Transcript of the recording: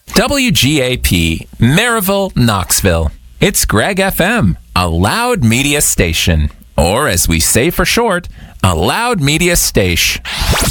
WGAP, Maryville, Knoxville. It's Greg FM, a loud media station. Or as we say for short, a loud media station.